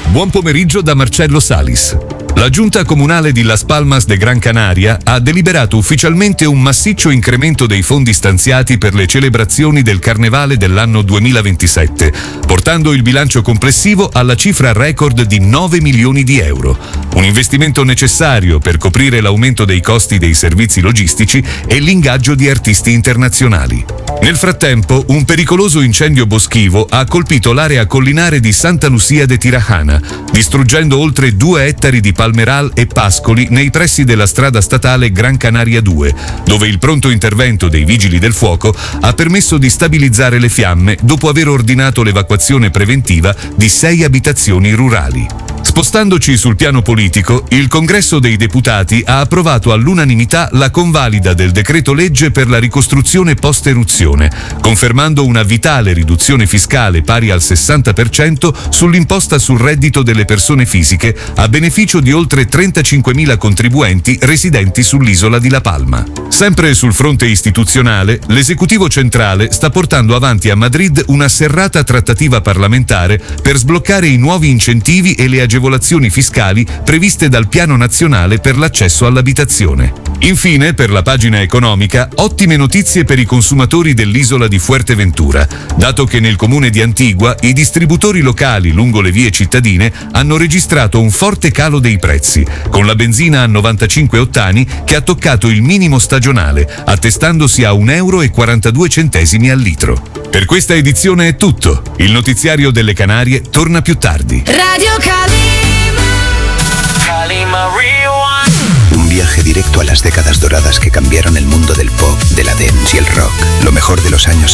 Buon pomeriggio da Marcello Salis. La Giunta Comunale di Las Palmas de Gran Canaria ha deliberato ufficialmente un massiccio incremento dei fondi stanziati per le celebrazioni del Carnevale dell'anno 2027, portando il bilancio complessivo alla cifra record di 9 milioni di euro. Un investimento necessario per coprire l'aumento dei costi dei servizi logistici e l'ingaggio di artisti internazionali. Nel frattempo, un pericoloso incendio boschivo ha colpito l'area collinare di Santa Lucia de Tirajana, distruggendo oltre 2 ettari di palmeral e pascoli nei pressi della strada statale Gran Canaria 2, dove il pronto intervento dei vigili del fuoco ha permesso di stabilizzare le fiamme dopo aver ordinato l'evacuazione preventiva di 6 abitazioni rurali. Spostandoci sul piano politico, il Congresso dei Deputati ha approvato all'unanimità la convalida del decreto legge per la ricostruzione post-eruzione, confermando una vitale riduzione fiscale pari al 60% sull'imposta sul reddito delle persone fisiche a beneficio di oltre 35.000 contribuenti residenti sull'isola di La Palma. Sempre sul fronte istituzionale, l'esecutivo centrale sta portando avanti a Madrid una serrata trattativa parlamentare per sbloccare i nuovi incentivi e le agevolazioni fiscali previste dal Piano Nazionale per l'accesso all'abitazione. Infine, per la pagina economica, ottime notizie per i consumatori dell'isola di Fuerteventura, dato che nel comune di Antigua i distributori locali lungo le vie cittadine hanno registrato un forte calo dei prezzi, con la benzina a 95 ottani che ha toccato il minimo stagionale, attestandosi a €1,42 al litro. Per questa edizione è tutto. Il notiziario delle Canarie torna più tardi. Radio Calima Rewind. Un viaje directo a las décadas doradas que cambiaron el mundo del pop, de la dance y el rock. Lo mejor de los años